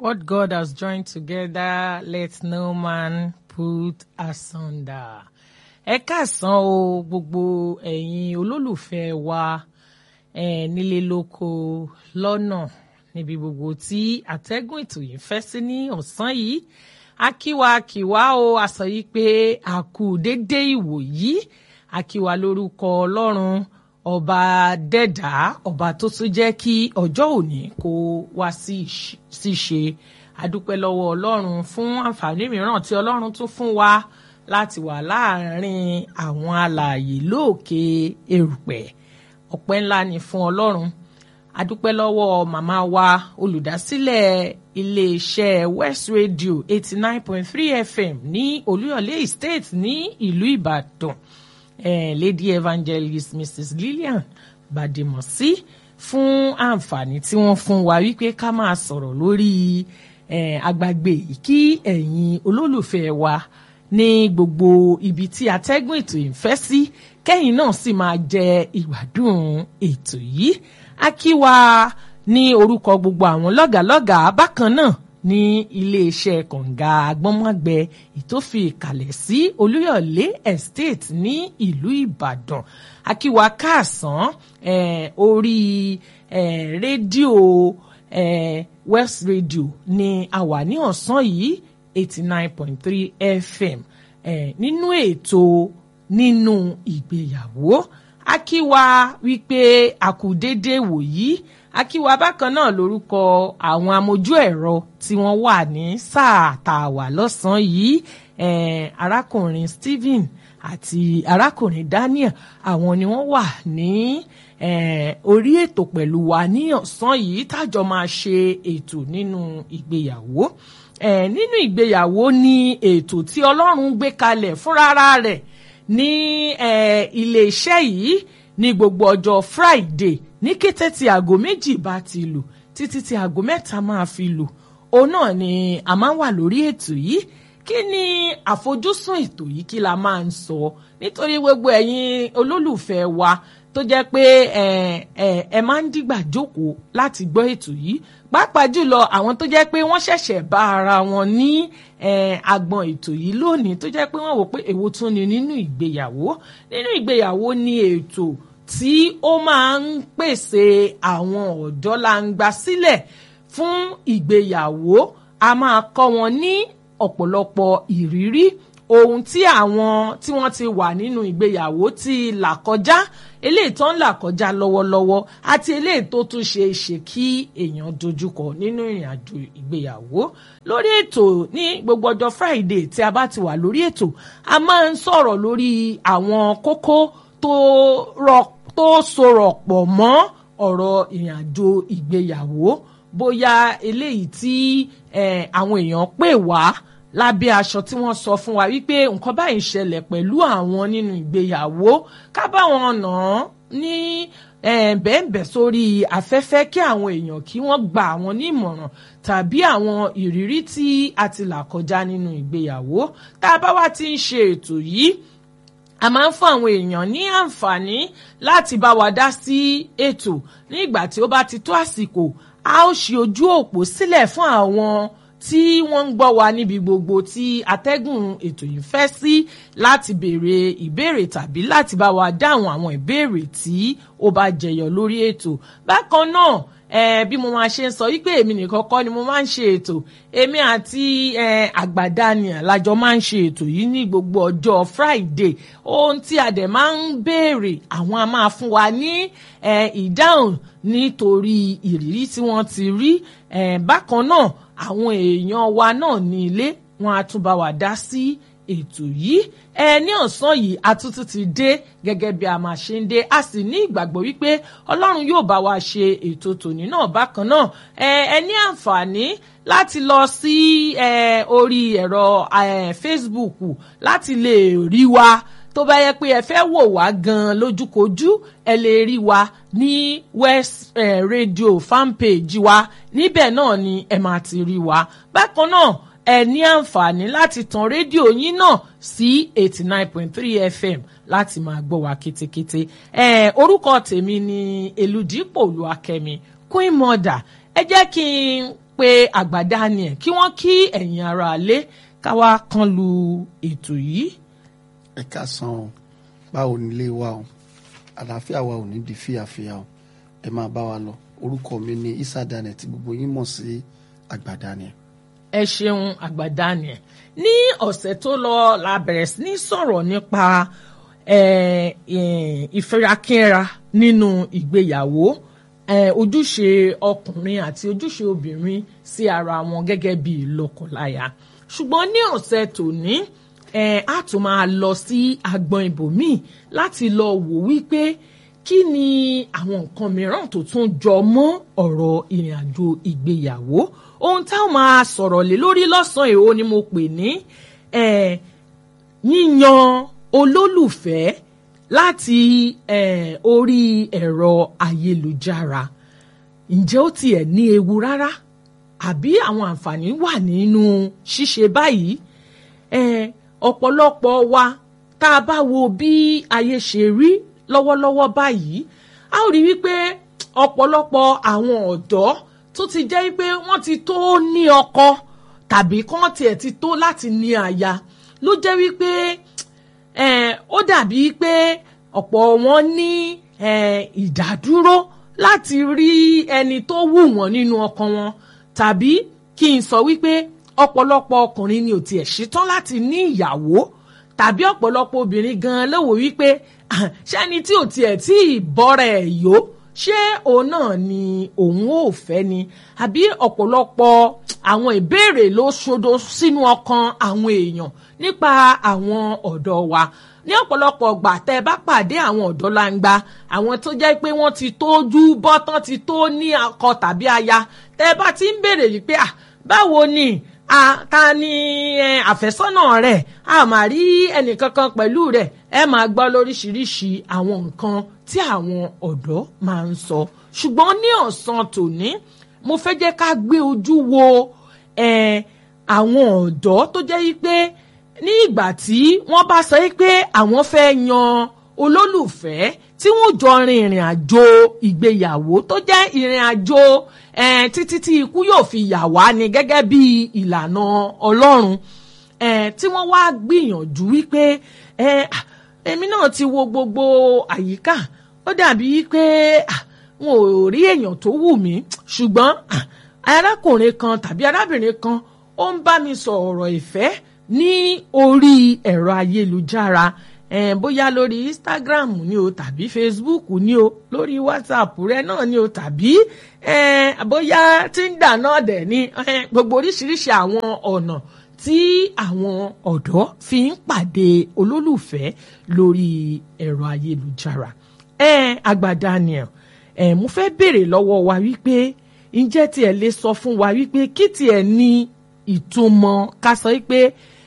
What God has joined together, let no man put asunder. Ẹ káàsán o gbogbo ẹ̀yin olólùfẹ́ wa nílé lóko lọ́nà níbi gbogbo tí àtẹ́gùn ètò yìí fẹ́ sí ní ọ̀sán yìí. Akíwa o a sọ yìí pé a kú dédé ìwò yìí. Akíwa lórúkọ Ọlọ́run ọba dẹ́dà ọba tó tún jẹ́ kí ọjọ́ òní kó wá sí ṣe. A dúpẹ́ lọ́wọ́ Ọlọ́run fún àǹfààní mìíràn tí Ọlọ́run tún fún wa láti wà láàárín àwọn alààyè lóòkè erùpẹ̀. Ọpẹ́ ńlá ni fún Ọlọ́run. A dúpẹ́ lọ́wọ́ màmá wa olùdásílẹ̀ iléeṣẹ́ West Radio 89.3 FM ní Olúyọ̀lé Estate ní ìlú Ìbàdàn. Lady Evangelist Mrs. Lillian Badimosi fún àǹfààní tí wọ́n fún wa wípé ká máa sọ̀rọ̀ lórí agbègbè kí ẹ̀yin olólùfẹ́ wa ní gbogbo ibi tí atẹ́gùn ètò yìí ń fẹ́ sí kẹ́yìn náà sì máa jẹ ìgbádùn ètò yìí. A kí wa ní orúkọ gbogbo àwọn lọ́gàlọ́gàá bákan náà ní iléeṣẹ́ kọ̀ǹga agbọ́nmágbẹ ìtòfi ìkàlẹ̀ sí Olúyọ̀lé Estate ní ìlú Ìbàdàn. A kí wa káàsán orí rédíò West Radio ni a wà ní ọ̀sán yìí 89.3 FM nínú ètò nínú ìgbéyàwó. A kí wa wípé a kú dédé wòyí. A kí wa bákan náà lórúkọ àwọn amójú ẹ̀rọ tí wọ́n wà ní sáà tá a wà lọ́sàn-án yìí arákùnrin Stephen àti arákùnrin Daniel àwọn ni wọ́n wà ní orí ètò pẹ̀lú wa ní ọ̀sán yìí tájọ máa ṣe ètò nínú ìgbéyàwó. Nínú ìgbéyàwó ni ètò tí Ọlọ́run gbé kalẹ̀ fúnrara rẹ̀ ní iléeṣẹ́ yìí ní gbogbo ọjọ́ Friday ní kété tí aago 2 bá ti lù títí tí aago 3 máa fi lù. Òun náà ni a máa ń wà lórí ètò yìí. Kí ni àfojúsùn ètò yìí kí la máa ń sọ nítorí gbogbo ẹ̀yin olólùfẹ́ wa tó jẹ́ pé ẹ máa ń dìgbà jókòó láti gbọ́ ètò yìí pàápàá jùlọ àwọn tó jẹ́ pé wọ́n ṣẹ̀ṣẹ̀ bá ara wọn ní agbọn ètò yìí lónìí tó jẹ́ pé wọ́n wò pé èwo tún ni nínú ìgbéyàwó ni ètò tí ó máa ń pèsè àwọn ọ̀dọ́ langba sílẹ̀ fún ìgbéyàwó. A máa kọ́ wọn ní ọ̀pọ̀lọpọ̀ ìrírí ohun tí àwọn tí wọ́n ti wà nínú ìgbéyàwó ti là kọjá eléyìí tó ń là kọjá lọ́wọ́lọ́wọ́ àti eléyìí tó tún ṣe é ṣe kí èèyàn dojúkọ nínú ìrìn àjò ìgbéyàwó. Lórí ètò ní gbogbo ọjọ́ Friday tí a bá ti wà lórí ètò a máa ń sọ̀rọ̀ lórí àwọn kókó tó sorọ̀ pọ̀ mọ́ ọ̀rọ̀ ìrìn àjò ìgbéyàwó bóyá eléyìí tí àwọn èèyàn pè wá lábẹ́ aṣọ tí wọ́n sọ fún wa wípé nǹkan báyìí ń ṣẹlẹ̀ pẹ̀lú àwọn nínú ìgbéyàwó ká bá wọn nà án ní bẹ́ẹ̀nbẹ́ sórí afẹ́fẹ́ kí àwọn èèyàn kí wọ́n gba àwọn ní ìmọ̀ràn tàbí àwọn ìrírí tí a ti là kọjá nínú ìgbéyàwó. Tá a bá wá ti ń ṣe ètò yìí a máa ń fún àwọn èèyàn ní àǹfààní láti bá wa dá sí ètò nígbà tí ó bá ti tó àsìkò. A ó ṣí ojú òpó sílẹ̀ fún àwọn tí wọ́n ń gbọ́ wa níbi gbogbo tí atẹ́gùn ètò yìí fẹ́ sí láti béèrè ìbéèrè tàbí láti bá wa dáhùn àwọn ìbéèrè tí ó bá jẹyọ lórí ètò. Bákan náà bí mo máa ṣe ń sọ wípé èmi nìkan kọ́ ni mo máa ń ṣe ètò. Èmi àti àgbà Daniel lájọ máa ń ṣe ètò yìí ní gbogbo ọjọ́ Friday. Ohun tí a dẹ̀ máa ń béèrè àwọn a máa fún wa ní ìdáhùn nítorí ìrírí tí wọ́n ti rí. Bákan náà àwọn èèyàn wa náà ní ilé wọn á tún bá wa dá sí ètò yìí. Ní ọ̀sán yìí a tún ti dé gẹ́gẹ́ bí a máa ṣe ń dé. A sì ní ìgbàgbọ́ wípé Ọlọ́run yóò bá wa ṣe ètò tòní náà. Bákan náà ẹ ní àǹfààní láti lọ sí orí ẹ̀rọ Facebook láti lè rí wa. Tó bá yẹ pé ẹ fẹ́ wò wá gan-an lójúkojú ẹ lè rí wa ní West Radio fanpage wa níbẹ̀ náà ni ẹ máa ti rí wa. Bákan náà ẹ ní àǹfààní láti tan rédíò yín náà sí 89.3 FM láti máa gbọ́ wa kétékété. Orúkọ tèmi ni Elúdípò Olúwakẹ́mi Queen Mother. Ẹ jẹ́ kí n pe àgbà Daniel kí wọ́n kí ẹ̀yin ará ilé káwá kan lu ètò yìí. Ẹ káàsán o, báwo nílé wa o, àlàáfíà wa ò ní di fíàfíà o, ẹ máa bá wa lọ. Orúkọ mi ni Isa Daniel tí gbogbo yín mọ̀ sí àgbà Daniel. Ẹ ṣeun àgbà Daniel. Ní ọ̀sẹ̀ tó lọ la bẹ̀rẹ̀ sí ní sọ̀rọ̀ nípa ìfẹ́rakínra nínú ìgbéyàwó, ojúṣe ọkùnrin àti ojúṣe obìnrin sí ara wọn gẹ́gẹ́ bí lọ́kọláya. Ṣùgbọ́n ní ọ̀sẹ̀ tòní a tún máa lọ sí agbọn ibòmíì láti lọ wò wípé kí ni àwọn nǹkan mìíràn tó tún jọ mọ́ ọ̀rọ̀ ìrìn àjò ìgbéyàwó. Ohun táwọn máa sọ̀rọ̀ lé lórí lọ́sàn-án èwo ni mo pè ní yíyan olólùfẹ́ láti orí ẹ̀rọ ayélujára. Ǹjẹ́ ó tiẹ̀ ní ewu rárá? Àbí àwọn àǹfààní wà nínú ṣíṣe báyìí? Ọ̀pọ̀lọpọ̀ wa tá a bá wo bí ayé ṣe rí lọ́wọ́lọ́wọ́ báyìí, a ó rí wípé ọ̀pọ̀lọpọ̀ àwọn ọ̀dọ́ tó ti jẹ́ wípé wọ́n ti tó ní ọkọ tàbí kán tiẹ̀ ti tó láti ní aya ló jẹ́ wípé ó dàbí pé ọ̀pọ̀ wọn ní ìdádúró láti rí ẹni tó wù wọ́n nínú ọkàn wọn, tàbí kí n sọ wípé ọ̀pọ̀lọpọ̀ ọkùnrin ni ò tiẹ̀ ṣetán láti ní ìyàwó, tàbí ọ̀pọ̀lọpọ̀ obìnrin gan-an ló wò wípé ṣẹ́ni tí ò tiẹ̀ tí ì bọ́ra ẹ̀ yó ṣé òun náà ni òun ò fẹ́ ni. Àbí ọ̀pọ̀lọpọ̀ àwọn ìbéèrè ló ṣodo sínú ọkàn àwọn èèyàn nípa àwọn ọ̀dọ́ wa. Ní ọ̀pọ̀lọpọ̀ ọgbà tẹ́ bá pàdé àwọn ọ̀dọ́ langba, àwọn tó jẹ́ pé wọ́n ti tójú bọ́tán ti tó ní ọkọ tàbí aya, tẹ́ bá ti ń béèrè wípé báwo ni ta ni àfẹ́sọ́nà rẹ̀, a máa rí ẹnìkankan pẹ̀lú rẹ̀, ẹ máa gbọ́ lóríṣiríṣi àwọn nǹkan tí àwọn ọ̀dọ́ máa ń sọ. Ṣùgbọ́n ní ọ̀sán tòní mo fẹ́ jẹ́ ká gbé ojú wo àwọn ọ̀dọ́ tó jẹ́ wípé ní ìgbà tí wọ́n bá sọ pé àwọn fẹ́ yan olólùfẹ́ tí wọ́n jọ rin ìrìn àjò ìgbéyàwó tó jẹ́ ìrìn àjò títí tí ikú yóò fi yà wá ni gẹ́gẹ́ bí ìlànà Ọlọ́run, tí wọ́n wá gbìyànjú wípé èmi náà ti wo gbogbo àyíká, ó dàbí pé wọn ò rí èèyàn tó wù mí, ṣùgbọ́n arákùnrin kan tàbí arábìnrin kan ó ń bá mi sọ ọ̀rọ̀ ìfẹ́ ní orí ẹ̀rọ ayélujára, bóyá lórí Instagram ni o tàbí Facebook ni o, lórí WhatsApp rẹ náà ni o tàbí bóyá Tinder náà dẹ̀ ni, gbogbo oríṣiríṣi àwọn ọ̀nà tí àwọn ọ̀dọ́ fi ń pàdé olólùfẹ́ lórí ẹ̀rọ ayélujára. Àgbà Daniel, mo fẹ́ béèrè lọ́wọ́ wa wípé ǹjẹ́ tiẹ̀ lè sọ fún wa wípé kí tiẹ̀ ní ìtumọ̀ ká sọ wípé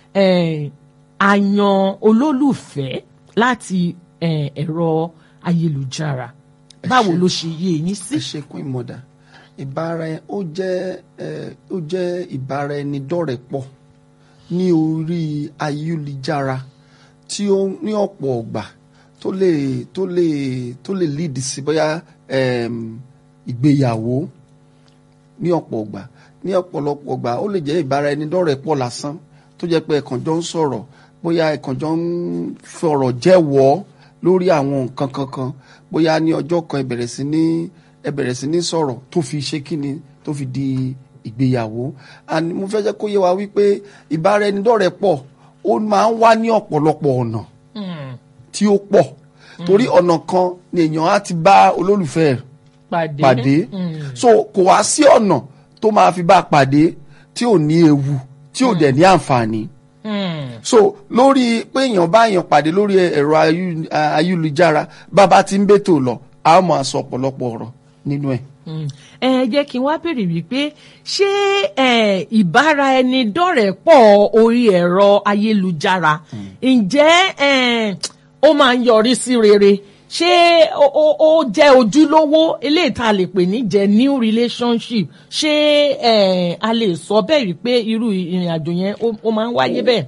àyàn olólùfẹ́ láti ẹ̀rọ ayélujára, báwo ló ṣe yé yín sí? Ẹ ṣe kún ìmọ̀dà, ó jẹ́ ìbára ẹni dọ́rẹ̀pọ̀ ní orí ayélujára tí ó ní ọ̀pọ̀ ọgbà tó lè lead sí bóyá ìgbéyàwó ní ọ̀pọ̀ ọgbà. Ní ọ̀pọ̀lọpọ̀ ọgbà ó lè jẹ́ ìbára ẹni dọ́rẹ̀pọ̀ lásán tó jẹ́ pé ẹ̀kan jọ ń sọ̀rọ̀, bóyá ẹ̀kan jọ ń fọ̀rọ̀ jẹ́wọ́ lórí àwọn nǹkan kankan, bóyá ní ọjọ́ kan ẹ bẹ̀rẹ̀ sí ní sọ̀rọ̀ tó fi ṣe kíni tó fi di ìgbéyàwó. And mo fẹ́ jẹ́ kó yé wa wípé ìbára ẹni dọ́rẹ̀pọ̀ ó máa ń wá ní ọ̀pọ̀lọpọ̀ ọ̀nà tí ó pọ̀, torí ọ̀nà kan ni èèyàn á ti bá olólùfẹ́ pàdé. So kò wá sí ọ̀nà tó máa fi bá pàdé tí ò ní ewu tí ò dẹ̀ ní àǹfààní. So lórí pé èèyàn bá èèyàn pàdé lórí ẹ̀rọ ayélujára, bàbá tí ń bètò lọ a máa sọ ọ̀pọ̀lọpọ̀ ọ̀rọ̀ nínú ẹ̀. Jẹ́ kí n wá béèrè wípé ṣé ìbára ẹni dọ́rẹ̀pọ̀ orí ẹ̀rọ ayélujára ǹjẹ́ ó máa ń yọrí sí rere? Ṣé ó jẹ́ ojúlówó eléyìí tá a lè pè ní genuine relationship? Ṣé a lè sọ bẹ́ẹ̀ wípé irú ìrìn àjò yẹn ó máa ń wáyé bẹ́ẹ̀?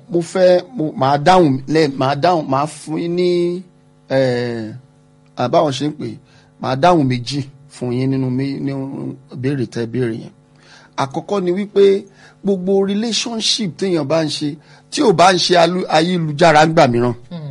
Màá dáhùn máa fún yín ní báwọn ṣe ń pè, màá dáhùn méjì fún yín nínú ìbéèrè tẹ́ béèrè yẹn. àkọ́kọ́ ni wípé gbogbo relationship téèyàn bá ń ṣe tí ò bá ń ṣe ayélujára ń gbà mìíràn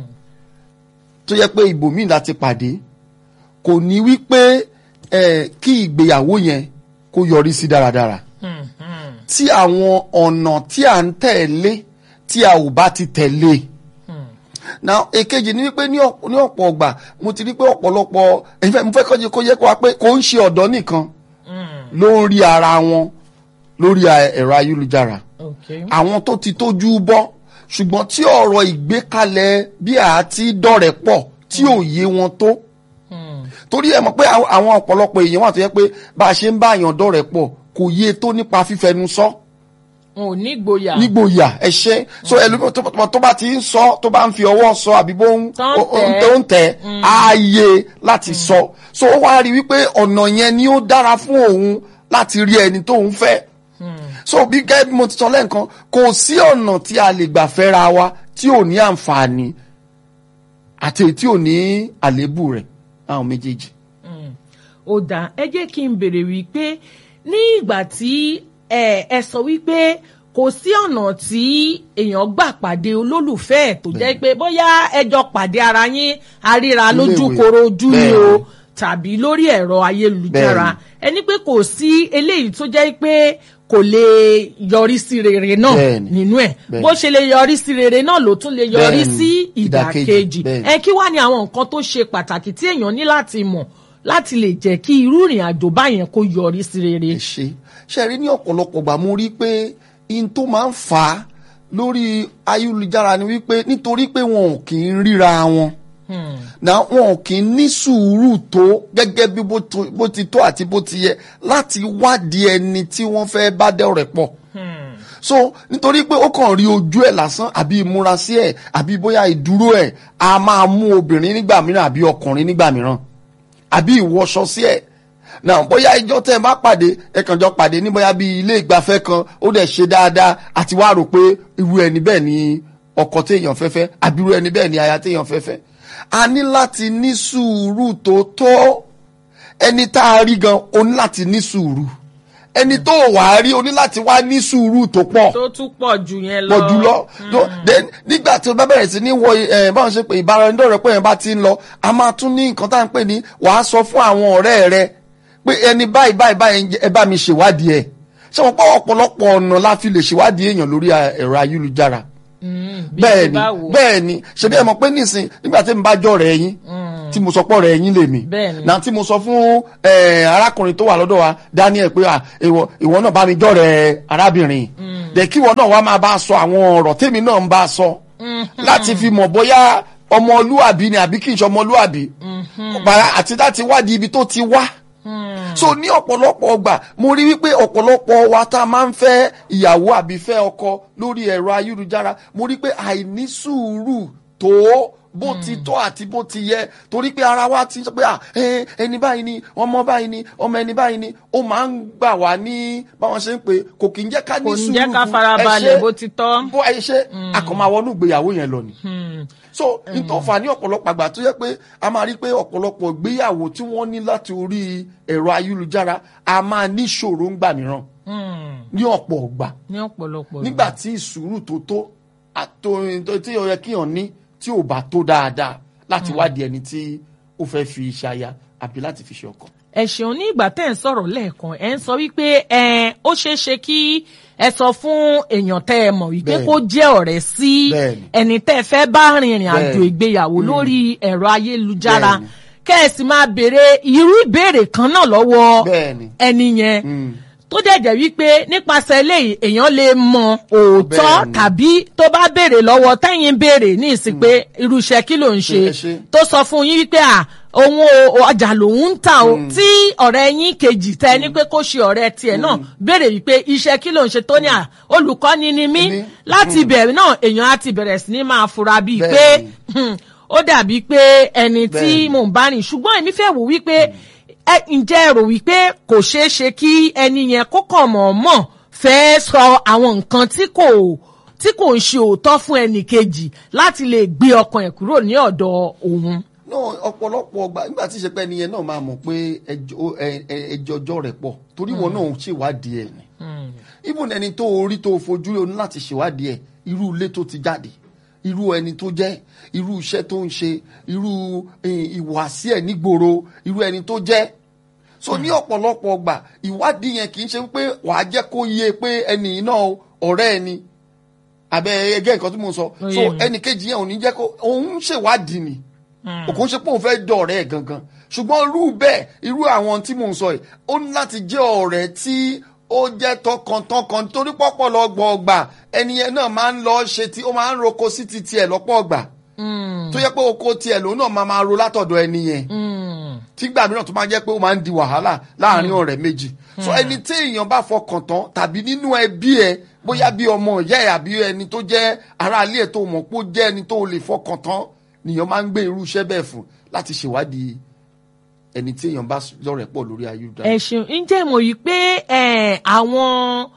tó yẹ pé ibòmíì láti pàdé kò ní wípé kí ìgbéyàwó yẹn kó yọrí sí dáradára tí àwọn ọ̀nà tí à ń tẹ̀lé tí a ò bá ti tẹ̀lé. Now èkejì ni wípé ní ọ̀pọ̀ ọgbà mo ti rí pé ọ̀pọ̀lọpọ̀ mo fẹ́ kó yẹ kó wá pé kò ń ṣe ọ̀dọ́ nìkan ló ń rí ara wọn lórí ẹ̀rọ ayélujára. Àwọn tó ti tójú bọ́ ṣùgbọ́n tí ọ̀rọ̀ ìgbékalẹ̀ bí a ti dọ̀rẹ́ pọ̀ tí ò yé wọn tó. Torí ẹ mọ̀ pé àwọn ọ̀pọ̀lọpọ̀ èèyàn wà tó yẹ pé bá a ṣe ń bá àyàn dọ̀rẹ́ pọ̀ kò yé tó nípa fífẹnu sọ. ò nígboyà. nígboyà ẹ ṣe so ẹlòmíràn tó bá ti ń sọ tó bá ń fi ọwọ́ sọ àbí bó ń tẹ̀ ààyè láti sọ so ó wá rí wípé ọ̀nà yẹn ni ó dára fún òun láti rí ẹni tó ń fẹ́. So bí gẹ́gẹ́ bí mo ti sọ lẹ́ẹ̀kan kò sí ọ̀nà tí a lè gbà fẹ́ra wa tí ò ní àǹfààní àti tí ò ní àléébù rẹ̀ àwọn méjèèjì. Ó dáa ẹ jẹ́ kí n béèrè wípé ní ìgbà tí ẹ sọ wípé kò sí ọ̀nà tí èèyàn gbà pàdé olólùfẹ́ ẹ̀ tó jẹ́ pé bóyá ẹjọ́ pàdé ara yín aríra lójúkorojú ni o tàbí lórí ẹ̀rọ ayélujára ẹni pé kò sí eléyìí tó jẹ́ pé kò lè yọrí sí rere náà nínú ẹ̀ bó ṣe lè yọrí sí rere náà ló tún lè yọrí sí ìdàkejì kí wá ní àwọn nǹkan tó ṣe pàtàkì tí èèyàn ní láti mọ̀ láti lè jẹ́ kí irú ìrìn àjò báyẹn kó yọrí sí rere. ṣe rí ní ọ̀pọ̀lọpọ̀ gbà mo rí pé in tó máa ń fà á lórí ayélujára ni wípé nítorí pé wọn ò kì í ríra wọn wọn ò kì í ní sùúrù tó gẹ́gẹ́ bí bó ti tó àti bó ti yẹ láti wádìí ẹni tí wọ́n fẹ́ bá dọ̀rẹ́ pọ̀. So nítorí pé ó kàn rí ojú ẹ̀ lásán àbí ìmúrasí ẹ̀ àbí bóyá ìdúró ẹ̀ a máa mú obìnrin nígbà mìíràn àbí ọkùnrin nígbà mìíràn àbí ìwọṣọ sí ẹ̀ náà bóyá ìjọ tẹ́ ẹ bá pàdé ẹ kàn jọ pàdé ní bóyá bí ilé ìgbafẹ́ kan ó dẹ̀ ṣe dáadáa àti wá rò pé irú ẹni bẹ́ẹ̀ ni ọkọ téèyàn fẹ́fẹ́ àbí irú ẹni bẹ́ẹ̀ ni aya téèyàn fẹ́fẹ́. A ní láti ní sùúrù tó tó ẹni tá a rí gan o ní láti ní sùúrù ẹni tó wà á rí o ní láti wá ní sùúrù tó pọ̀. tó tún pọ̀ jù yẹn lọ. pọ̀ jù lọ nígbà tí o bá bẹ̀rẹ̀ sí ní wọ báwọn ṣe pé ìbáraẹnidọ́rẹ̀ẹ́ pé yẹn bá ti ń lọ a máa tún ní nǹkan tá à ń pè ní wàá sọ fún àwọn ọ̀rẹ́ rẹ pé ẹni báyìí ẹ bá mi ṣèwádìí ẹ̀ ṣé wọn pọ̀ ọ̀pọ̀lọpọ̀ ọ̀nà la fi lè ṣèwádìí èèyàn lórí ẹ̀rọ ayélujára. bẹ́ẹ̀ni ṣe bí ẹ mọ̀ pé nísìn nígbà tí mo bá jọ rẹ̀ yín tí mo sọ pọ̀ rẹ̀ yín lèmi náà tí mo sọ fún arákùnrin tó wà lọ́dọ̀ wa Daniel pé ìwọ náà bá mi jọ rẹ̀ arábìnrin dẹ̀ kí ìwọ náà wá máa bá a sọ àwọn ọ̀rọ̀ tèmi náà ń bá a sọ láti fi mọ̀ bóyá ọmọlúàbí ni àbí kì í ṣe ọmọlúàbí àti láti wádìí ibi tó ti wá. So ní ọ̀pọ̀lọpọ̀ ọgbà mo rí wípé ọ̀pọ̀lọpọ̀ wa tá a máa ń fẹ́ ìyàwó àbí fẹ́ ọkọ lórí ẹ̀rọ ayélujára mo rí pé àìní sùúrù tó bó ti tọ́ àti bó ti yẹ torí pé ara wa ti sọ pé ẹni báyìí ni ọmọ báyìí ni ọmọ ẹni báyìí ni ó máa ń gbà wá ní báwọn ṣe ń pè kò kì í jẹ́ ká ní sùúrù kò ní jẹ́ ká farabalẹ̀ bó ti tọ́ bó ẹ ṣe àkọ́máwọnú ìgbéyàwó yẹn lọ ni. So ìtọ́fà ní ọ̀pọ̀lọpọ̀ àgbà tó yẹ pé a máa rí pé ọ̀pọ̀lọpọ̀ ìgbéyàwó tí wọ́n ní láti orí ẹ̀rọ ayélujára a máa ní ìṣòro ńgbà mìíràn ní ọ̀pọ̀ ọgbà nígbà tí ìsùúrù tó tó tí ó yẹ kíyàn ní tí ò bá tó dáadáa láti wádìí ẹni tí ó fẹ́ fi ṣaya àbí láti fi ṣe ọkọ. ẹ ṣeun ní ìgbà tẹ́ ẹ̀ ń sọ̀rọ̀ lẹ́ẹ̀kan ẹ̀ ń sọ wípé ó ṣeé ṣe kí ẹ sọ fún èèyàn tẹ́ ẹ mọ̀ wípé kó jẹ́ ọ̀rẹ́ sí ẹni tẹ́ ẹ fẹ́ bá rìnrìn àjò ìgbéyàwó lórí ẹ̀rọ ayélujára kẹ́ ẹ sì máa béèrè irú ìbéèrè kan náà lọ́wọ́ ẹni yẹn tó dẹ̀ jẹ́ wípé nípasẹ̀ eléyìí èèyàn lè mọ òótọ́ tàbí tó bá béèrè lọ́wọ́ tẹ́yìn béèrè ní ìsìn pé irú iṣẹ́ kí ló ń ṣe tó sọ fún yín wípé òun ọjà lòun ń tà o tí ọ̀rẹ́ yín kejì tẹ́ ní pé kó ṣe ọ̀rẹ́ tiẹ̀ náà béèrè wípé iṣẹ́ kí ló ń ṣe tó ní olùkọ́ni ni mí láti bẹ̀rẹ̀ náà èèyàn á ti bẹ̀rẹ̀ sí ní máa fura bíi pé ó dàbí pé ẹni tí mò ń bá rìn ṣùgbọ́n èmi fẹ́ wò wípé ǹjẹ́ ẹ rò wípé kò ṣeé ṣe kí ẹni yẹn kó kàn mọ̀ọ́mọ̀ fẹ́ sọ àwọn nǹkan tí kò ń ṣe òótọ́ fún ẹnì kejì láti lè gbé ọkàn ẹ̀ kúrò ní ọ̀dọ̀ òun. no ọ̀pọ̀lọpọ̀ ọgbà nígbà tí ìṣepẹ́ ẹni yẹn náà máa mọ̀ pé ẹjọ́ ọjọ́ rẹ̀ pọ̀ torí wọn náà ṣèwádìí ẹ̀ ni even ẹni tó orí tó fojú lé o ní láti ṣèwádìí ẹ̀ irú ilé tó ti jáde irú ẹni tó jẹ́ irú iṣẹ́ tó ń ṣe irú ìwàsí ẹ̀ nígboro irú ẹni tó jẹ́ so ní ọ̀pọ̀lọpọ̀ ọgbà ìwádìí yẹn kì í ṣe pé wàá jẹ́ kó yé pé ẹni náà ọ̀rẹ́ ẹni àbẹ ẹgẹ́ nǹkan tí mo sọ so ẹnì kejì yẹn ò ní jẹ́ kó òun ṣèwádìí ni òkun ṣe pé òun fẹ́ dọ̀rẹ́ ẹ̀ gangan ṣùgbọ́n irú bẹ́ẹ̀ irú àwọn tí mò ń sọ yìí ó ní láti jẹ́ ọ̀rẹ́ tí ó jẹ́ tọkàntọkàn torí pọ̀pọ̀lọpọ̀ ọgbà ẹni yẹn náà máa ń lọ ṣe tí ó máa ń roko sí ti tiẹ̀ lọ́pọ̀ ọgbà tó yẹ pé oko tiẹ̀ lòun náà máa ro látọ̀dọ̀ ẹni yẹn tígbà mìíràn tó máa jẹ́ pé ó máa ń di wàhálà láàrin ọ̀rẹ́ méjì so ẹni tí èèyàn bá fọkàn tán tàbí nínú ẹbí ẹ bóyá bí ọmọ ìyá ẹ àbí ẹni tó jẹ́ aráalé ẹ tó mọ̀ pé ó jẹ́ ẹni tó lè fọkàn tán nìyẹn máa ń gbé irú iṣẹ́ bẹ́ẹ̀ fún láti ṣèwádìí ẹni tí èèyàn bá lọ́rẹ̀ẹ́ pọ̀ lórí ayélujára. ẹ ṣeun ǹjẹ́ mo yí pé àwọn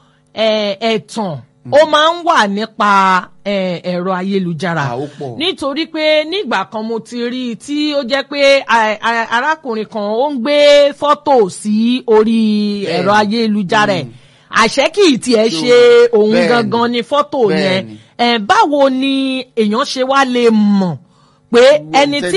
ẹ̀tàn ó máa ń wà nípa ẹ̀rọ ayélujára nítorí pé nígbà kan mo ti rí i tí ó jẹ́ pé arákùnrin kan ó ń gbé fọ́tò sí orí ẹ̀rọ ayélujára ẹ̀ àṣẹ kì í tiẹ̀ ṣe òun gangan ni fọ́tò yẹn báwo ni èèyàn ṣe wá lè mọ̀ pé ẹni tí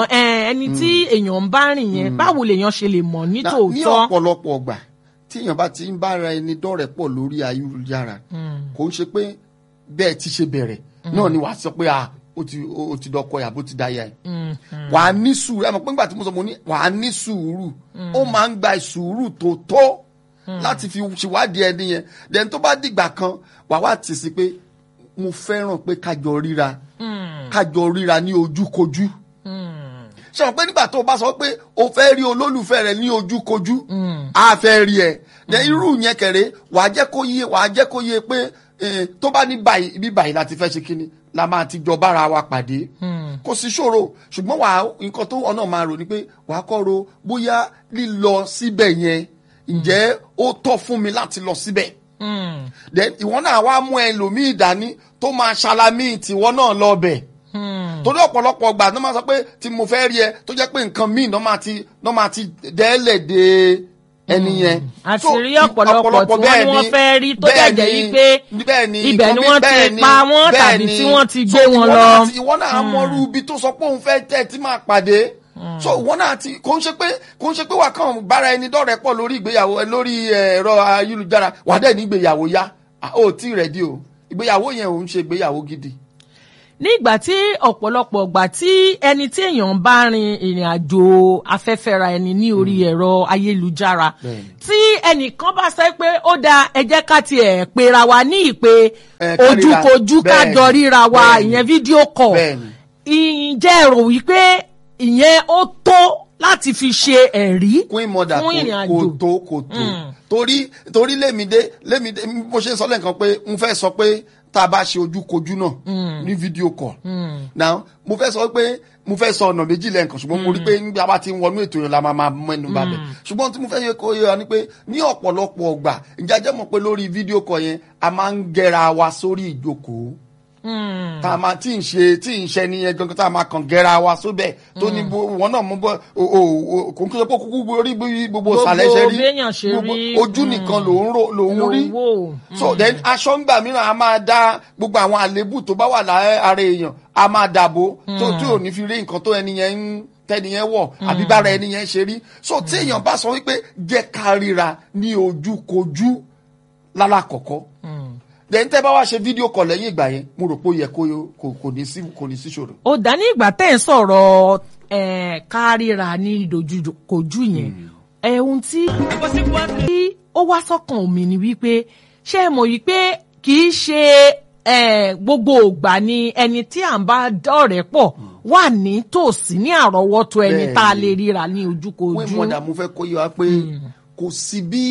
èèyàn ń bá rìn yẹn báwo lèèyàn ṣe lè mọ̀ nítòótọ́. ní ọ̀pọ̀lọpọ̀ ọgbà tí èèyàn bá ti ń bára ẹni dọ́rẹ̀ẹ́ pọ̀ lórí ayélujára kò ń ṣe pé bẹ́ẹ̀ ti ṣe bẹ̀rẹ̀ náà ni wàá sọ pé ó ti dọkọ ẹ̀ àbó ti dáyà ẹ̀ wàá ní sùúrù ẹ̀ mọ̀ pé nígbà tí mo sọ mo ní wàá ní sùúrù ó máa ń gba sùúrù tó tó láti fi ṣèwádìí ẹni yẹn then tó bá dìgbà kan wàá wá tì sí pé mo fẹ́ràn pé kájọ ríra ní ojúkojú ṣe mọ̀ pé nígbà tó o bá sọ pé o fẹ́ rí olólùfẹ́ rẹ ní ojúkojú a fẹ́ rí ẹ then irú yẹn kẹrẹ wàá jẹ́ kó yé pé tó bá ní báyìí bí báyìí láti fẹ́ ṣe kíni la máa ti jọ bára wa pàdé kò sí ṣòro ṣùgbọ́n nǹkan tó ọ̀nà máa rò ni pé wàá kọ́ ro bóyá lílọ síbẹ̀ yẹn ǹjẹ́ ó tọ́ fún mi láti lọ síbẹ̀ then ìwọ náà wá mú ẹlòmíì dání tó máa ṣalamí tìwọ náà lọ bẹ̀ torí ọ̀pọ̀lọpọ̀ ọgbà náà máa sọ pé tí mo fẹ́ rí ẹ tó jẹ́ pé nǹkan míì náà máa ti dẹ́lẹ̀ de ẹni yẹn. àti rí ọ̀pọ̀lọpọ̀ tí wọ́n fẹ́ rí tó jẹ́jẹ́ yìí pé ibẹ̀ ni wọ́n ti pa wọ́n tàbí tí wọ́n ti gbé wọn lọ. ìwọ náà mọ̀rú ibi tó sọ pé òun fẹ́ tẹ̀ tí máa pàdé so ìwọ náà ti kò ń ṣe pé wà kàn bára ẹni dọ́rẹ̀ẹ́ pọ̀ lórí ìgbéyàwó lórí ẹ̀rọ ayélujára wà dẹ̀ ní ìgbéyàwó yá ó tí rẹ̀ dí o ìgbéyàwó yẹn ò ń ṣe ìgbéyàwó gidi. nígbà tí ọ̀pọ̀lọpọ̀ ìgbà tí ẹni tí èèyàn bá rin ìrìn àjò afẹ́fẹ́ra ẹni ní orí ẹ̀rọ ayélujára tí ẹnìkan bá sọ pé ó dáa ẹ jẹ́ ká tiẹ̀ pera wa ní ìpè ojúkojú ká jọ ríra wa ìyẹn fídíò kọ̀ ǹjẹ́ ẹ rò wípé ìyẹn ó tó láti fi ṣe ẹ̀rí fún ìrìn àjò. kò tó torí lémidé bó ṣe ń sọ lẹ́ǹkan pé n fẹ́ sọ pé tá a bá ṣe ojúkojú náà ní fídíò call now mo fẹ́ sọ pé mo fẹ́ sọ ọ̀nà méjì lẹ́ǹkan ṣùgbọ́n mo rí pé nígbà bá ti ń wọnú ètò yẹn la máa mẹ́nu bà bẹ̀ ṣùgbọ́n tí mo fẹ́ yẹ kó yẹ wa ni pé ní ọ̀pọ̀lọpọ̀ ọgbà ìjájẹ́ mọ̀ pé lórí fídíò call yẹn a máa ń gẹra wa sórí ìjókòó tá a máa tí ń ṣe nìyẹn gangan tá a máa kàn gẹ́ra wa sóbẹ̀ tó ní wọn náà mú bọ́ kò ń kí ló pọ̀ kúkú orí gbogbo ìsàlẹ̀ ṣe rí gbogbo ojú nìkan lòún rí so then aṣọ ńgbà mìíràn a máa dá gbogbo àwọn àléébù tó bá wà lára èèyàn a máa dàbò tó tí ò ní fi rí nǹkan tó ẹni yẹn ń tẹ́niyẹn wọ̀ àbí bára ẹni yẹn ṣe rí so tí èèyàn bá sọ wípé jẹ́ ká ríra ní ojúkojú lálàkọ̀kọ́ then tẹ́ bá wá ṣe fídíò kọ̀ lẹ́yìn ìgbà yẹn mo rò pé ó yẹ kò ní sí ṣòro. ó dá ní ìgbà tẹ́ ẹ̀ ń sọ̀rọ̀ káríra ní ìdojúkojú yẹn ohun tí ó wá sọ́kàn mi ni wípé ṣé ẹ mọ̀ wípé kì í ṣe gbogbo ìgbà ni ẹni tí à ń bá dọ̀rẹ́ pọ̀ wà ní tòsí ní àrọ́wọ́tó ẹni tá a lè ríra ní ojúkojú. wọ́n mọ̀dà mo fẹ́ kó yẹ wá pé kò sí bí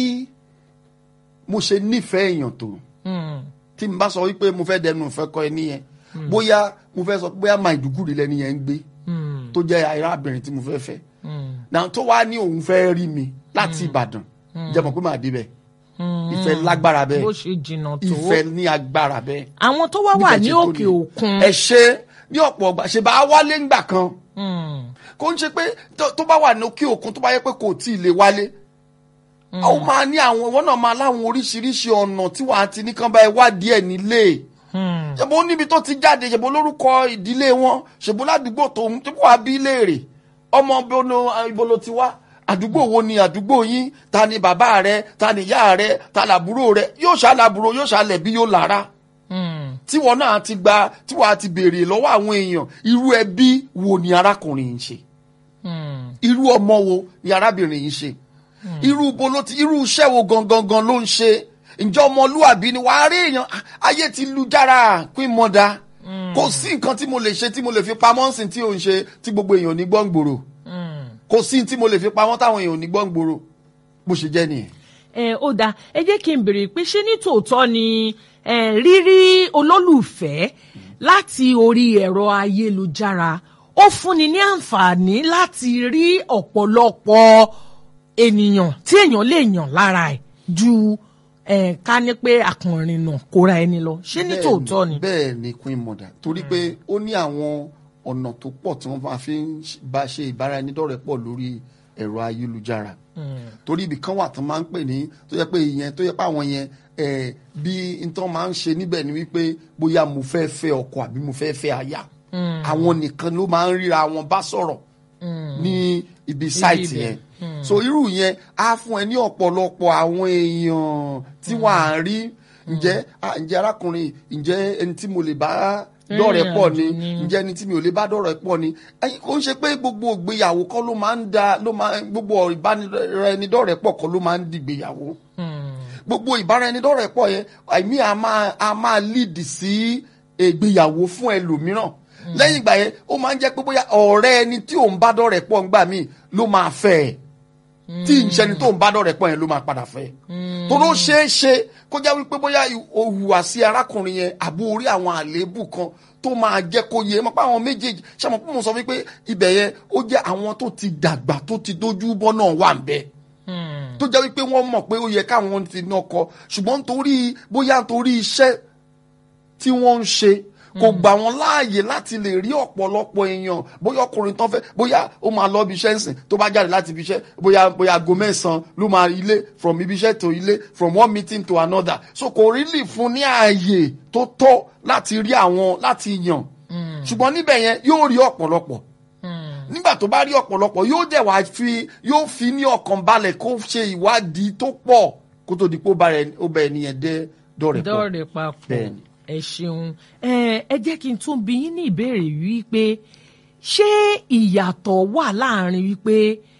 mo ṣe nífẹ̀ẹ́ èèyàn tó tí n bá sọ wípé mo fẹ́ dẹnu ìfẹ́ kọ ẹni yẹn bóyá mo fẹ́ sọ pé bóyá Maiduguri lẹni yẹn ń gbé tó jẹ́ arábìnrin tí mo fẹ́ fẹ́ náà tó wá ní òun fẹ́ rí mi láti Ìbàdàn jẹ́ mọ̀ pé màá débẹ̀ ìfẹ́ lágbára bẹ́ẹ̀ bó ṣe jìnnà tó ìfẹ́ ní agbára bẹ́ẹ̀. àwọn tó wá wà ní òkè òkun ẹ ṣe ní ọ̀pọ̀ ọgbà ṣe bá wálé ńgbà kan kò ń ṣe pé tó bá wà ní òkè òkun tó bá yẹ pé kò tí ì lè wálé ó máa ní àwọn ìwọ náà máa láwọn oríṣiríṣi ọ̀nà tí wàá ti ní kán bá ẹ wádìí ẹ̀ nílé ṣèbó níbi tó ti jáde ṣèbó lórúkọ ìdílé wọn ṣèbó ládùúgbò tó ń tó wà bí léèrè ọmọ ibo ló ti wá àdúgbò wo ni àdúgbò yín ta ni bàbá rẹ ta ni ìyá rẹ ta làbúrò rẹ yóò ṣàlàbúrò yóò ṣàlẹ̀bí yóò lára tí wọn náà ti gba tí wọn ti béèrè lọ́wọ́ àwọn èèyàn irú ẹbí wo ni arákùnrin yìí ń ṣe irú ọmọ wo ni arábìnrin yìí ń ṣe irú iṣẹ́ wo gangan ló ń ṣe ǹjẹ́ ọmọlúwàbí ni wàá rí èèyàn ayé ti lu jára Queen Mother kò sí nǹkan tí mo lè ṣe tí mo lè fi pamọ́ sí tí ò ń ṣe tí gbogbo èèyàn ní gbọ́ngbòrò kò sí tí mo lè fi pamọ́ táwọn èèyàn ní gbọ́ngbòrò bó ṣe jẹ́ nìyẹn. Ó dáa ẹ jẹ́ kí n béèrè pé ṣé ní tòótọ́ ni rírí olólùfẹ́ láti orí ẹ̀rọ ayélujára ó fúnni ní àǹfààní láti rí ọ̀pọ̀lọpọ̀ ènìyàn tí èèyàn lè yàn lára ẹ̀ ju ká ní pé àkànrìn náà kóra ẹni lọ ṣé ní tòótọ́ ni. bẹ́ẹ̀ ni Queen Mother torí pé ó ní àwọn ọ̀nà tó pọ̀ tí wọ́n máa fi ń bá ṣe ìbáraẹnidọ́rẹ̀pọ̀ lórí ẹ̀rọ ayélujára torí ibì kan wà tó máa ń pè ní tó yẹ pé ìyẹn tó yẹ pé àwọn yẹn bí nǹkan máa ń ṣe níbẹ̀ ni wípé bóyá mo fẹ́ fẹ́ ọkọ àbí mo fẹ́ fẹ́ aya àwọn nìkan ló máa ń ríra wọn bá sọ̀rọ̀ ní ibi sáìtì yẹn so irú yẹn á fún ẹ ní ọ̀pọ̀lọpọ̀ àwọn èèyàn tí wọ́n á rí ǹjẹ́ arákùnrin ǹjẹ́ ẹni tí mo lè bá dọ̀rẹ́ pọ̀ ni ǹjẹ́ ẹni tí mi ò lè bá dọ̀rẹ́ pọ̀ ni kò ń ṣe pé gbogbo ìgbéyàwó kọ́ ló máa ń gbogbo ìbáraẹnidọ́rẹ̀ẹ́ pọ̀ kọ́ ló máa ń dìgbéyàwó gbogbo ìbáraẹnidọ́rẹ̀ẹ́ pọ̀ yẹn àìmí a máa lead sí ìgbéyàwó fún ẹlòmíràn lẹ́yìn ìgbà yẹn ó máa ń jẹ́ pé bóyá ọ̀rẹ́ ẹni tí òun bá dọ̀rẹ́ pọ̀ ńgbà míì ló máa fẹ́ ẹ̀ tí ìṣẹ́ni tó ń bá dọ̀rẹ́ pọ̀ yẹn ló máa padà fẹ́ torí ó ṣeé ṣe kó jẹ́ wípé bóyá òhùwàsí arákùnrin yẹn àbó orí àwọn àléébù kan tó máa jẹ́ kó yẹ mọ́ pé àwọn méjèèjì ṣe mọ̀ pé mo sọ wípé ibẹ̀ yẹn ó jẹ́ àwọn tó ti dàgbà tó ti dójú bọ́ náà wà ń bẹ̀ tó jẹ́ wípé wọ́n mọ̀ pé ó yẹ káwọn ti ná ọkọ ṣùgbọ́n nítorí iṣẹ́ tí wọ́n ń ṣe kò gbà wọ́n láàyè láti lè rí ọ̀pọ̀lọpọ̀ èèyàn bóyá ọkùnrin tán fẹ́ bóyá ó máa lọ ibi iṣẹ́ ńsìn tó bá jáde láti ibi iṣẹ́ bóyá aago 9 ló máa ilé from ibi iṣẹ́ to ilé from one meeting to another so kò really fún ní ààyè tó tọ́ láti rí àwọn láti yàn ṣùgbọ́n níbẹ̀ yẹn yóò rí ọ̀pọ̀lọpọ̀ nígbà tó bá rí ọ̀pọ̀lọpọ̀ yóò fi ní ọkàn balẹ̀ kó ṣe ìwádìí tó pọ̀ kó tó di pé ó bá ẹnìyẹn dọ̀rẹ́ papọ̀. Ẹ ṣeun ẹ jẹ́ kí n tún bi yín ní ìbéèrè wípé ṣé ìyàtọ̀ wà láàrin wípé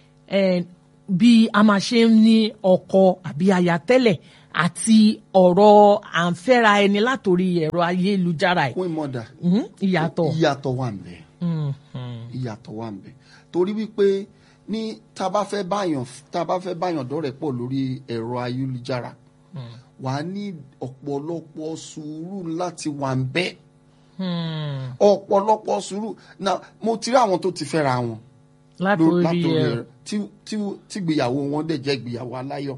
bí a máa ṣe ń ní ọkọ àbí aya tẹ́lẹ̀ àti ọ̀rọ̀ à ń fẹ́ra ẹni látòrí ẹ̀rọ ayélujára ẹ̀. Queen Mother ìyàtọ̀ wà ń bẹ ìyàtọ̀ wà ń bẹ torí wípé ní tá a bá fẹ́ báyàn dọ́rẹ̀ẹ́ pọ̀ lórí ẹ̀rọ ayélujára wà á ní ọ̀pọ̀lọpọ̀ sùúrù láti wà ń bẹ́ ọ̀pọ̀lọpọ̀ sùúrù náà mo ti rí àwọn tó ti fẹ́ra wọn látòrí ẹ̀rọ tí ìgbéyàwó wọn dẹ̀ jẹ́ ìgbéyàwó aláyọ̀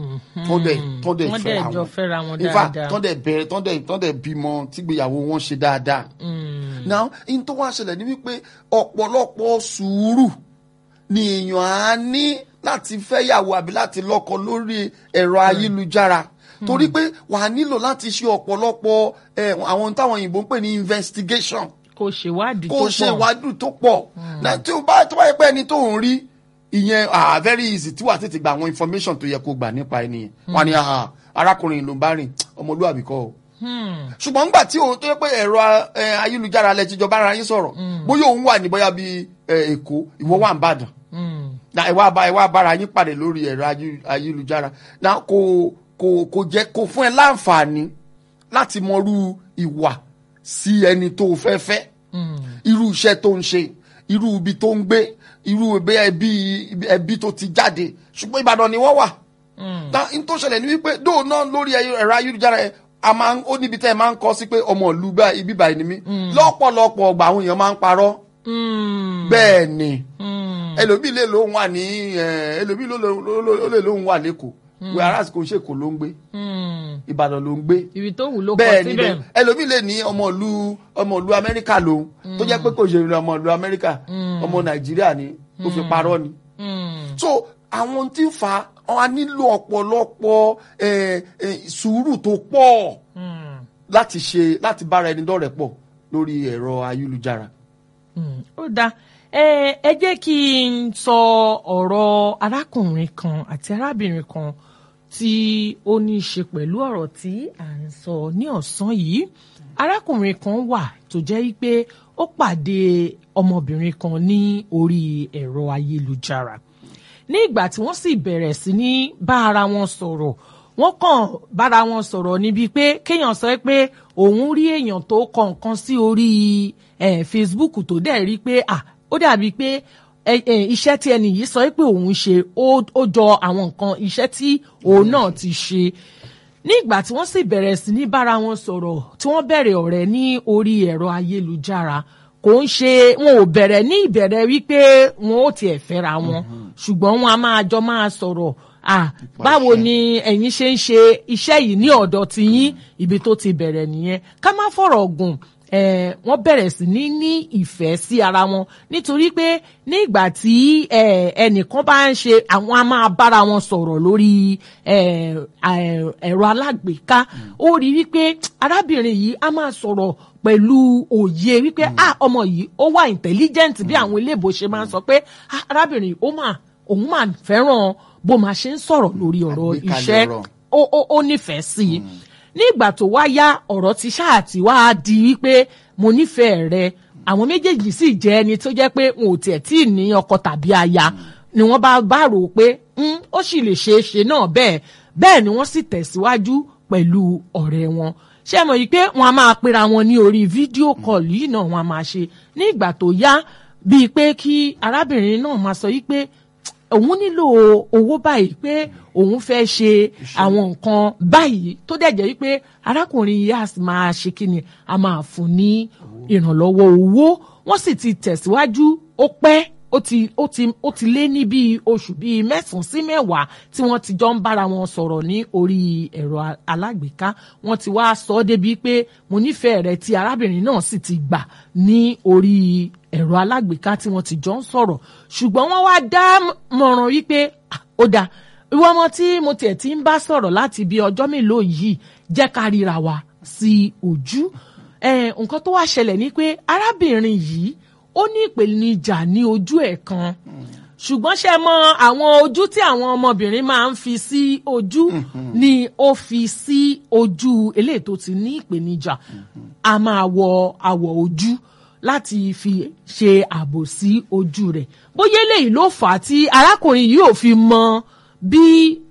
tọ́ dẹ̀ fẹ́ra wọn ifá tọ́ dẹ̀ bẹ̀rẹ̀ tọ́ dẹ̀ bímọ tí ìgbéyàwó wọn ṣe dáadáa now in tó wá ṣẹlẹ̀ ní wípé ọ̀pọ̀lọpọ̀ sùúrù ni èèyàn á ní láti fẹ́yàwó àbí láti lọ́kọ lórí ẹ̀rọ ayélujára torí pé wà á nílò láti ṣe ọ̀pọ̀lọpọ̀ àwọn táwọn òyìnbó ń pè ní investigation. kò ṣèwádìí tó pọ̀ náà tó bá yẹ pé ẹni tó ń rí ìyẹn very easy tí wàá tètè gba àwọn information tó yẹ kó gbà nípa ẹni yẹn wà ní arákùnrin ló ń bá rìn ọmọlúwàbí kọ́ o. ṣùgbọ́n nígbà tí òun tó yẹ pé ẹ̀rọ ayélujára lẹ ti jọ bára yín sọ̀rọ̀ bóyá òun wà ní bóyá bíi Èkó ìwọ wà ń Ìbàdàn ẹ wá bára yín pàdé lórí ẹ̀rọ ayélujára náà kò fún ẹ láǹfààní láti mọrú ìwà sí ẹni tó fẹ́ fẹ́ irú iṣẹ́ tó ń ṣe irú ibi tó ń gbé irú ẹbí tó ti jáde ṣùgbọ́n Ìbàdàn ni wọ́n wà. n tó ṣẹlẹ̀ ní wípé dóò náà lórí ẹ̀rọ ayélujára ẹ̀ ó níbi tẹ́ ẹ máa ń kọ sí pé ọmọ ìlú ibi báyìí ni mí lọ́pọ̀lọpọ̀ ọgbà àwọn èèyàn máa ń parọ́ bẹ́ẹ̀ ni ẹlòmíì lè lóun wà ní ẹlòmíì lè lóun wà lẹ́kọ̀ọ́ whereas kò ṣe kò ló ń gbé Ìbàdàn ló ń gbé ibi tó wù ló kọ bẹ́ẹ̀ ni síbẹ̀. ẹlòmíì lè ní ọmọ ìlú Amẹ́ríkà lòun tó jẹ́ pé kò ṣe ọmọ ìlú Amẹ́ríkà ọmọ Nàìjíríà ni ó fi parọ́ ni. So àwọn tí ń fa a nílò ọ̀pọ̀lọpọ̀ sùúrù tó pọ̀ láti bára ẹni dọ́rẹ̀ẹ́ pọ̀ lórí ẹ̀rọ ayélujára. Ó dáa ẹ jẹ́ kí n sọ ọ̀rọ̀ arákùnrin kan àti arábìnrin kan tí ó ní í ṣe pẹ̀lú ọ̀rọ̀ tí à ń sọ ní ọ̀sán yìí. Arákùnrin kan wà tó jẹ́ pé ó pàdé ọmọbìnrin kan ní orí ẹ̀rọ ayélujára. Ní ìgbà tí wọ́n sì bẹ̀rẹ̀ sí ní bá ara wọn sọ̀rọ̀, wọ́n kàn bára wọn sọ̀rọ̀ níbi pé kéèyàn sọ pé òun rí èèyàn tó kọ nǹkan sí orí Facebook tó dẹ̀ rí pé ó dàbí pé iṣẹ́ tí ẹni yìí sọ pé òun ṣe ó jọ àwọn nǹkan iṣẹ́ tí òun náà ti ṣe. Ní ìgbà tí wọ́n sì bẹ̀rẹ̀ sí ní bára wọn sọ̀rọ̀ tí wọ́n bẹ̀rẹ̀ ọ̀rẹ́ ní orí ẹ̀rọ ayélujára, kò ń ṣe wọn ò bẹ̀rẹ̀ ní ìbẹ̀rẹ̀ wípé wọn ò tiẹ̀ fẹ́ra wọn, ṣùgbọ́n wọn a máa sọ̀rọ̀ báwo ni ẹ̀yin ṣe ń ṣe iṣẹ́ yìí ní ọ̀dọ̀ tiyín, ibi tó ti bẹ̀rẹ̀ nìyẹn. Ká má fọ̀rọ̀ gùn wọ́n bẹ̀rẹ̀ sí ní ìfẹ́ sí ara wọn nítorí pé ní ìgbà tí ẹnìkan bá ń ṣe àwọn a máa bára wọn sọ̀rọ̀ lórí ẹ̀rọ alágbèéká. Ó rí wípé arábìnrin yìí a máa sọ̀rọ̀ pẹ̀lú òye wípé ọmọ yìí ó wà intelligent bí àwọn eléèbó ṣe máa ń sọ pé arábìnrin òun máa fẹ́ràn bó máa ṣe ń sọ̀rọ̀ lórí ọ̀rọ̀ iṣẹ́, ó nífẹ̀ẹ́ sí i. Ní ìgbà tó wá yá ọ̀rọ̀ ti ṣáà tí wá di wípé mo nífẹ̀ẹ́ rẹ, àwọn méjèèjì sì jẹ́ ẹni tó jẹ́ pé wọn ò tiẹ̀ tí ì ní ọkọ tàbí aya, ni wọ́n bá rò ó pé ó sì lè ṣeé ṣe náà bẹ́ẹ̀ ni wọ́n sì tẹ̀síwájú pẹ̀lú ọ̀rẹ́ wọn. Ṣé mọ̀ yìí pé wọ́n á máa pera wọn ní orí fídíò kọ́ọ̀lù yìí náà wọ́n á máa ṣe. Ní ìgbà tó yá bíi pé kí arábìnrin náà máa sọ yìí pé òun nílò owó báyìí, pé òun fẹ́ ṣe àwọn nǹkan báyìí, tó dẹ̀ jẹ́ wípé arákùnrin yìí á máa ṣe kíni, a máa fún ní ìrànlọ́wọ́ owó. Wọ́n sì ti tẹ̀síwájú, ó pẹ́ ó ti lé ní bíi oṣù bíi 9 sí 10 tí wọ́n ti jọ ń bára wọn sọ̀rọ̀ ní orí ẹ̀rọ alágbèéká. Wọ́n ti wá sọ ọ́ débi pé mo nífẹ̀ẹ́ rẹ, tí arábìnrin náà sì ti gbà ní orí ẹ̀rọ alágbèéká tí wọ́n ti jọ ń sọ̀rọ̀. Ṣùgbọ́n wọ́n wá dá mọ̀ràn wípé ó dáa, ìwọ ọmọ tí mo tiẹ̀ ti ń bá sọ̀rọ̀ láti bí ọjọ́ mélòó yìí, jẹ́ ká ríra wa sí ojú. Nǹkan tó wá ṣẹlẹ̀ ni pé arábìnrin yìí ó ní ìpèníjà ní ojú ẹ̀ kan, ṣùgbọ́n ṣe mọ àwọn ojú tí àwọn ọmọbìnrin máa ń fi sí ojú ni ó fi sí ojú eléyìí tó ti ní ìpèníjà. A máa wọ àwọ̀ ojú láti fi ṣe ààbò sí ojú rẹ̀. Bóyá eléyìí ló fà á tí arákùnrin yìí ò fi mọ bí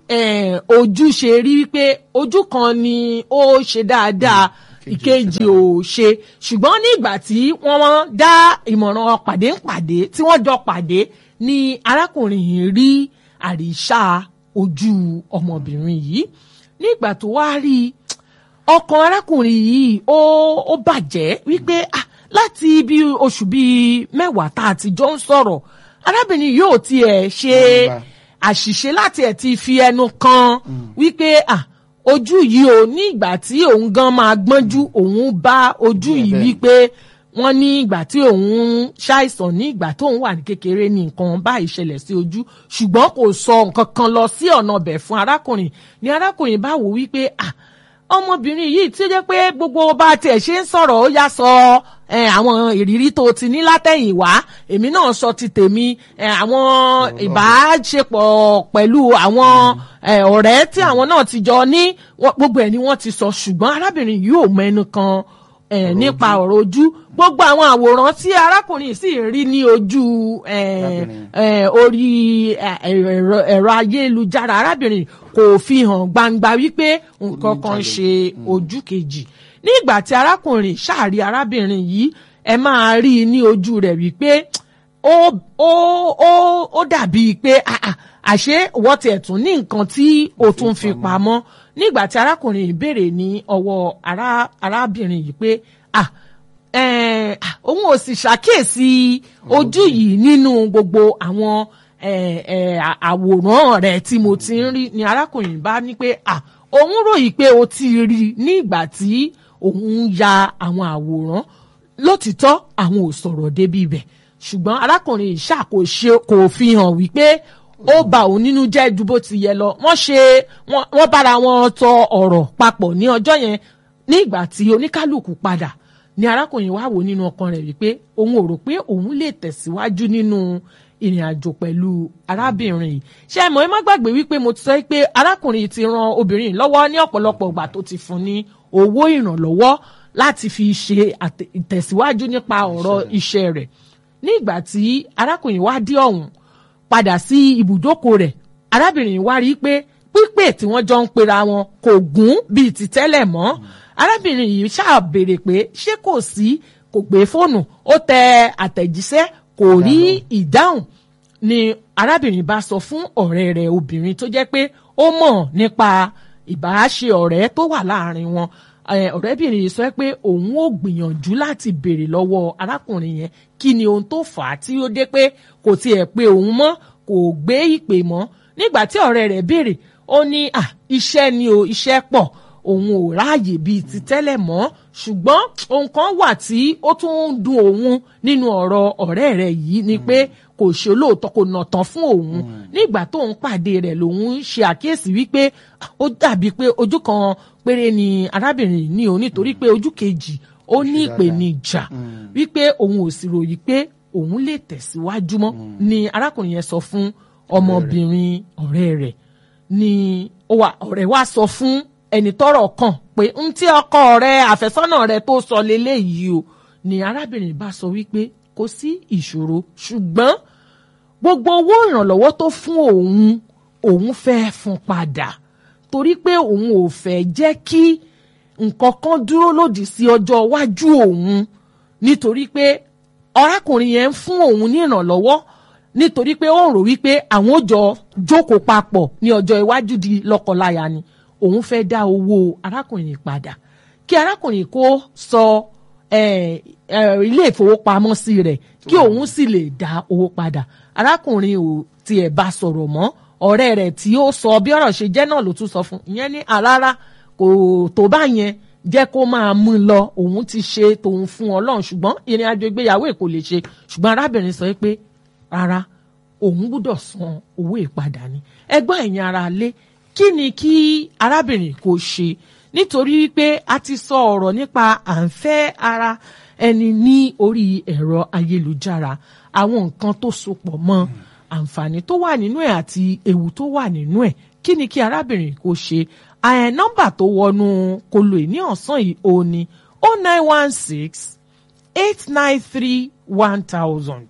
ojú ṣe rí, wípé ojú kan ni ó ṣe dáadáa, ìkejì ò ṣe. Ṣùgbọ́n ní ìgbà tí wọ́n dá ìmọ̀ràn pàdé tí wọ́n jọ pàdé, ni arákùnrin yìí rí àríṣà ojú ọmọbìnrin yìí. Ní ìgbà tó wá rí, ọkàn arákùnrin yìí ó bàjẹ́ wípé láti bí oṣù bíi 10 tá a ti jọ ń sọ̀rọ̀, arábìnrin yóò tiẹ̀ ṣe àṣìṣe láti ẹ̀ ti fi ẹnu kan wípé ojú yìí ò, ní ìgbà tí òun gan máa gbọ́njú, òun bá ojú yìí wípé wọ́n ní ìgbà tí òun ṣàìsàn, ní ìgbà tóun wà ní kékeré ní nǹkan báyìí ṣẹlẹ̀ sí ojú, ṣùgbọ́n kò sọ nǹkan kan lọ sí ọ̀nà ọbẹ̀ fún arákùnrin. Ni arákùnrin bá wò wípé ọmọbìnrin yìí tí ó jẹ́ pé gbogbo bá tiẹ̀ ṣe ń sọ̀rọ̀ ó yá sọ àwọn ìrírí tó ti ní látẹ̀yìnwá, èmi náà sọ ti tèmi, àwọn ìbáṣepọ̀ pẹ̀lú àwọn ọ̀rẹ́ tí àwọn náà ti jọ ní, gbogbo ẹ̀ ni wọ́n ti sọ. Ṣùgbọ́n arábìnrin yìí ò mẹ́nu kan nípa ọ̀rọ̀ ojú. Gbogbo àwọn àwòrán tí arákùnrin sì rí ní ojú orí ẹ̀rọ ayélujára, arábìnrin kò fi hàn gbangba wípé nǹkan kan ṣe ojú kejì. Ní ìgbà tí arákùnrin ṣàrí arábìnrin yìí, ẹ máa rí i ní ojú rẹ̀ wípé ó dàbí pé àṣé wọ́n tiẹ̀ tún ní nǹkan tí ó tún fi pamọ́. Nígbà tí arákùnrin yìí béèrè ní ọwọ́ arábìnrin yìí pé òun ò sì ṣàkíyèsí ojú yìí nínú gbogbo àwọn àwòrán rẹ̀ tí mo ti ń rí, ni arákùnrin bá ní pé òun ròyìn pé o ti rí ní ìgbà tí òun ya àwọn àwòrán lótìtọ́ àwọn ò sọ̀rọ̀ débi ibẹ̀ ṣùgbọ́n arákùnrin ìṣàkóso kò fi hàn wípé ó bà òun nínú jẹ́ ju bó ti yẹ lọ wọ́n bára wọn tọ ọ̀rọ̀ papọ̀ ní ọjọ́ yẹn ní ìgbà tí oníkálùkù padà ni arákùnrin wá wò nínú ọkàn rẹ̀ wípé òun ò rò pé òun lè tẹ̀síwájú nínú ìrìn àjò pẹ̀lú arábìnrin yìí ṣé ẹ mọ̀ ẹ má gbàgbé wípé mo ti sọ pé arákùnrin ti ran obìnrin lọ́wọ́ ní ọ̀pọ̀lọpọ̀ ìgbà tó ti fún ní owó ìrànlọ́wọ́ láti fi ṣe ìtẹ̀síwájú nípa ọ̀rọ̀ iṣẹ́ rẹ̀ ní ìgbà tí arákùnrin wá dé ọ̀hún padà sí ibùjókòó rẹ̀ arábìnrin wá rí pé pípè tí wọ́n jọ ń pera wọn kò gún bíi ti tẹ́lẹ̀ mọ́ arábìnrin yìí ṣáà béèrè pé ṣé kò sí kò gbé fóònù ó tẹ àtẹ̀jíṣẹ́ kò rí ìdáhùn ni arábìnrin bá sọ fún ọ̀rẹ́ rẹ̀ obìnrin tó jẹ́ pé ó mọ̀ nípa ìbáṣe ọ̀rẹ́ tó wà láàrin wọn ọ̀rẹ́bìnrin yìí sọ pé òun ò gbìyànjú láti béèrè lọ́wọ́ arákùnrin yẹn kí ni ohun tó fà á tí ó dé pé kò tiẹ̀ pé òun mọ́ kò gbé ìpè mọ́ nígbà tí ọ̀rẹ́ rẹ̀ béèrè ó ní iṣẹ́ ni o iṣẹ́ pọ̀ òun ò ráàyè bíi ti tẹ́lẹ̀ mọ́ ṣùgbọ́n ohun kan wà tí ó tún ń dùn òun nínú ọ̀rọ̀ ọ̀rẹ́ rẹ̀ yìí ni pé kò ṣe olóòótọ́ kò nà tán fún òun nígbà tóun pàdé rẹ̀ lòun ṣe àkíyèsí wípé ó dàbí pé ojú kan péré ni arábìnrin ní o nítorí pé ojú kejì ó ní ìpèníjà wípé òun ò sì ròyìn pé òun lè tẹ̀síwájú mọ́ ni arákùnrin yẹn sọ fún ọmọbìnrin ọ̀rẹ́ rẹ̀ ni ọ̀rẹ́ wa sọ fún ẹni tọ́rọ̀ kàn pé n tí ọkọ rẹ̀ àfẹ́sọ́nà rẹ̀ tó sọ leléyìí o ni arábìnrin bá sọ wípé kò sí ìṣòro ṣùgbọ́n gbogbo owó ìrànlọ́wọ́ tó fún òun fẹ́ fún padà torí pé òun ò fẹ́ jẹ́ kí nǹkan kan dúró lòdì sí ọjọ́ iwájú òun nítorí pé arákùnrin yẹn ń fún òun ní ìrànlọ́wọ́ nítorí pé ó ń rò wípé àwọn ò jọ jókòó papọ̀ ní ọjọ́ iwájú di lọ́kọláya ni òun fẹ́ dá owó arákùnrin padà kí arákùnrin kó sọ ilé ìfowópamọ́sí rẹ̀ kí òun sì lè dá owó padà arákùnrin ò tiẹ̀ bá sọ̀rọ̀ mọ́ ọ̀rẹ́ rẹ̀ tí ó sọ bí ọ̀rọ̀ ṣe jẹ́ náà ló tún sọ fún ìyẹn ní àràrà kò tó bá yẹn jẹ́ kó máa mú un lọ òun ti ṣe tòun fún Ọlọ́run ṣùgbọ́n ìrìn àjò ìgbéyàwó kò lè ṣe ṣùgbọ́n arábìnrin sọ pé rárá òun gbúdọ̀ san owó ìpadà ni ẹgbọ́n ẹ̀yin ara lé kí ni kí arábìnrin kò ṣe nítorí pé a ti sọ ọ̀rọ̀ nípa à ń fẹ́ ara ẹni ní orí ẹ̀rọ ayélujára àwọn nǹkan tó sopọ̀ mọ́ àǹfààní tó wà nínú ẹ̀ àti ewu tó wà nínú ẹ̀ kí ni kí arábìnrin kò ṣe nọ́mbà tó wọnú kolo ní ọ̀sán yìí ó ní 0916 893 1000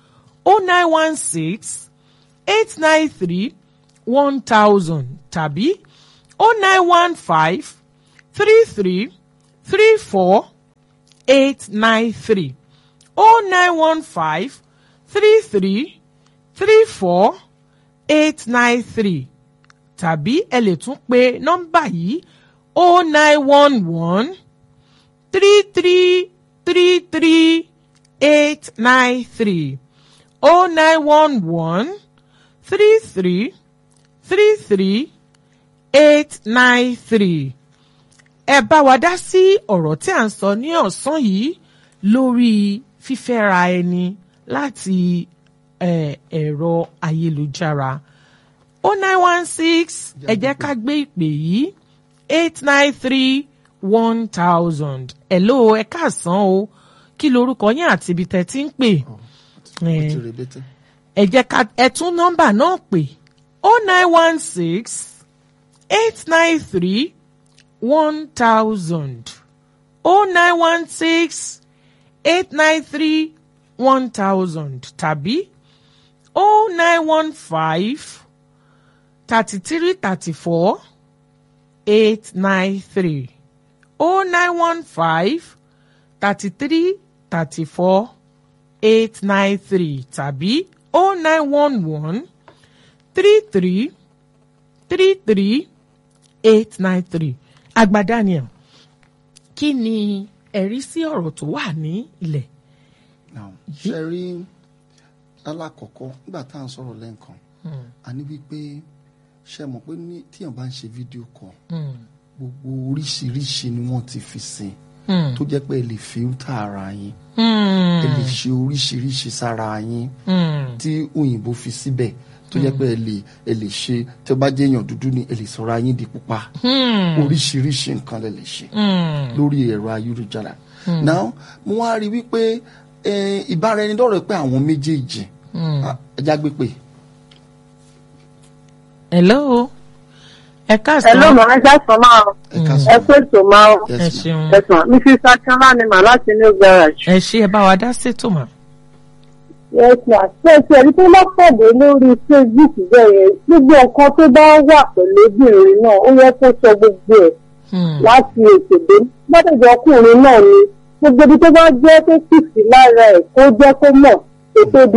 0916 893 1000 tàbí 0915 33 34 893 0915 33 34 893 tàbí ẹ lè tún pe nọ́mbà yìí 0911 33 33 893 0911 33 33 893 ẹ bá wa dá sí ọ̀rọ̀ tí à ń sọ ní ọ̀sán yìí lórí fífẹ́ra ẹni láti ẹ̀rọ ayélujára 0916 ẹ jẹ́ ká gbé ìpè yìí 893 1000 hello ẹ káàsán o kí lorúkọ yín àti ibi tẹ́ ti ń pè ẹ jẹ́ ká ẹ tún nọ́mbà náà pè 0916 893 1000 0916 893 1000 tàbí 0915 33 34 893 0915 33 34 893 tàbí 0911 33 33 893 Àgbà Daniel kí ni ẹ̀rí sí ọ̀rọ̀ tó wà ní ilẹ̀. ṣe rí alákọ̀ọ́kọ́ nígbà tá à ń sọ̀rọ̀ lẹ́ǹkan a ní wípé ṣe mọ̀ pé tíyàn bá ń ṣe fídíò kan gbogbo oríṣiríṣi ni wọ́n ti fi sìn tó jẹ́ pé ẹ lè fíltà ara yín ẹ lè ṣe oríṣiríṣi sára yín tí òyìnbó fi síbẹ̀ tó jẹ́ pé ẹ lè ṣe tí ó bá jẹ́ èèyàn dúdú ni ẹ lè sọra yín di pupa oríṣiríṣi nǹkan lẹ lè ṣe lórí ẹ̀rọ ayélujára. now mo wá rí wípé ìbáraẹnidọ́rẹ̀ẹ́ pé àwọn méjèèjì ẹja gbé pé. hello ẹ káàsán. hello màá káàsán máa ẹ pé tó máa ẹ ṣeun ẹsàn mrs akínlá ni màá láti new garage. ẹ ṣe ẹ bá wa dá sétò mà. yes ma ṣé ti ẹni tó lọ́pọ̀dé lórí facebook bẹ́ẹ̀ yẹn gbogbo nǹkan tó bá wà pẹ̀lú obìnrin náà ó yẹ kó sọ gbogbo ẹ̀ láti ètò dé gbọ́dọ̀ ọkùnrin náà ni gbogbo ibi tó bá jẹ́ tó kù sí lára ẹ̀ kó jẹ́ kó mọ̀ ètò